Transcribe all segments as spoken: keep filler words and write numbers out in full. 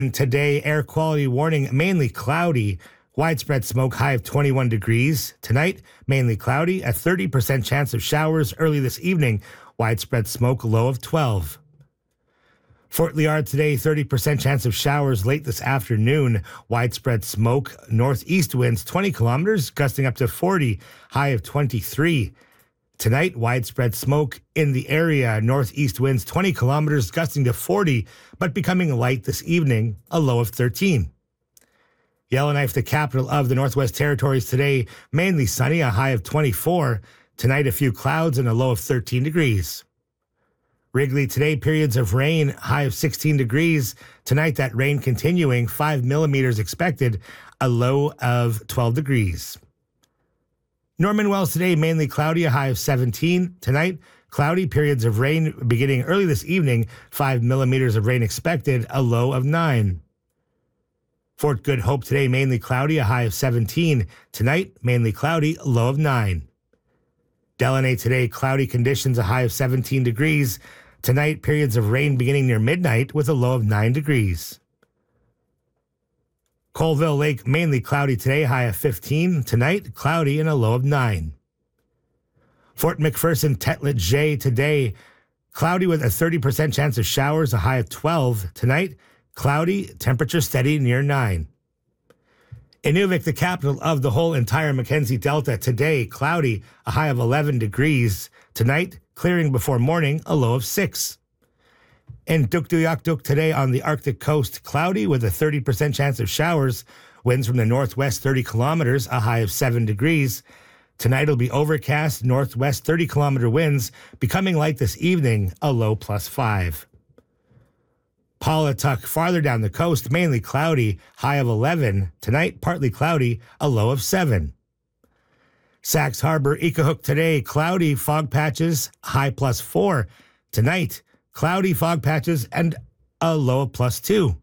Today, air quality warning, mainly cloudy. Widespread smoke, high of twenty-one degrees. Tonight, mainly cloudy, a thirty percent chance of showers early this evening. Widespread smoke, low of twelve. Fort Liard today, thirty percent chance of showers late this afternoon. Widespread smoke, northeast winds twenty kilometers, gusting up to forty, high of twenty-three. Tonight, widespread smoke in the area, northeast winds twenty kilometers, gusting to forty, but becoming light this evening, a low of thirteen. Yellowknife, the capital of the Northwest Territories today, mainly sunny, a high of twenty-four. Tonight, a few clouds and a low of thirteen degrees. Wrigley today, periods of rain, high of sixteen degrees. Tonight, that rain continuing, five millimeters expected, a low of twelve degrees. Norman Wells today, mainly cloudy, a high of seventeen. Tonight, cloudy, periods of rain beginning early this evening, five millimeters of rain expected, a low of nine. Fort Good Hope today, mainly cloudy, a high of seventeen. Tonight, mainly cloudy, a low of nine. Delaney today, cloudy conditions, a high of seventeen degrees. Tonight, periods of rain beginning near midnight with a low of nine degrees. Colville Lake, mainly cloudy today, high of fifteen. Tonight, cloudy and a low of nine. Fort McPherson Tetlet J today, cloudy with a thirty percent chance of showers, a high of twelve. Tonight, cloudy, temperature steady near nine. Inuvik, the capital of the whole entire Mackenzie Delta, today, cloudy, a high of eleven degrees. Tonight, clearing before morning, a low of six. In Tuktoyaktuk today on the Arctic coast, cloudy with a thirty percent chance of showers. Winds from the northwest thirty kilometers, a high of seven degrees. Tonight it'll be overcast, northwest thirty kilometer winds, becoming light this evening, a low plus five. Paulatuck, farther down the coast, mainly cloudy, high of eleven. Tonight, partly cloudy, a low of seven. Sax Harbor, Ikahook today, cloudy, fog patches, high plus four. Tonight, cloudy, fog patches, and a low of plus two.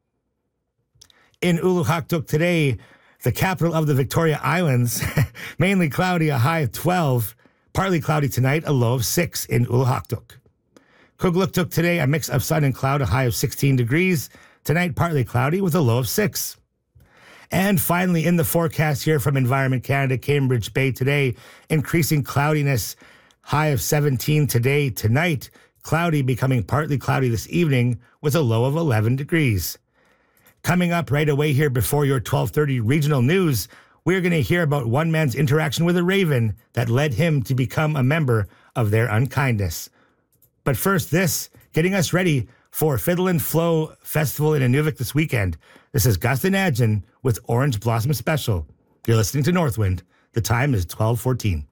In Ulukhaktuk today, the capital of the Victoria Islands, mainly cloudy, a high of twelve. Partly cloudy tonight, a low of six in Ulukhaktuk. Kugluktuk today, a mix of sun and cloud, a high of sixteen degrees. Tonight, partly cloudy with a low of six. And finally, in the forecast here from Environment Canada, Cambridge Bay today, increasing cloudiness, high of seventeen today. Tonight, cloudy, becoming partly cloudy this evening with a low of eleven degrees. Coming up right away here before your twelve thirty regional news, we're going to hear about one man's interaction with a raven that led him to become a member of their unkindness. But first, this, getting us ready for Fiddle and Flow Festival in Inuvik this weekend. This is Gustin Adjin with Orange Blossom Special. You're listening to Northwind. The time is twelve fourteen.